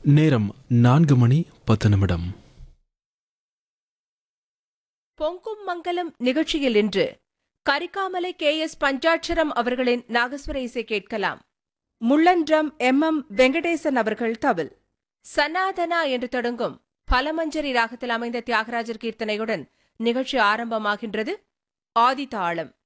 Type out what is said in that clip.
நேரம் 4:10. பொங்கும் மங்கலம் நிகழ்ச்சியில் இன்று கரிக்காமலை KS பஞ்சாட்சரம் அவர்களின் நாகஸ்வர இசை கேட்கலாம். முள்ளன்றம் MM வெங்கடேசன் அவர்கள் தவில். சனாதனா என்று தொடங்கும் பலமஞ்சரி ராகத்தில் அமைந்த தியாகராஜர் கீர்த்தனையுடன் நிகழ்ச்சி ஆரம்பமாகின்றது. ஆதி தாளம்.